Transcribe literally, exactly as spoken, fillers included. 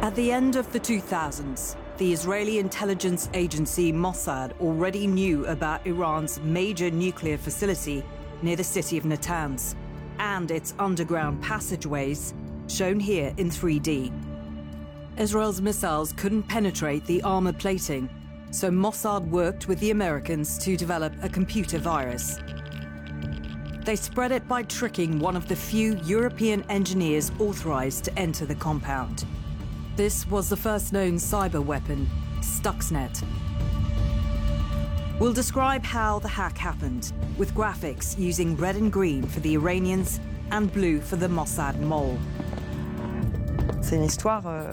At the end of the two thousands, the Israeli intelligence agency Mossad already knew about Iran's major nuclear facility near the city of Natanz and its underground passageways, shown here in three D. Israel's missiles couldn't penetrate the armor plating, so Mossad worked with the Americans to develop a computer virus. They spread it by tricking one of the few European engineers authorized to enter the compound. This was the first known cyber weapon, Stuxnet. We'll describe how the hack happened, with graphics using red and green for the Iranians and blue for the Mossad mole. C'est une histoire euh,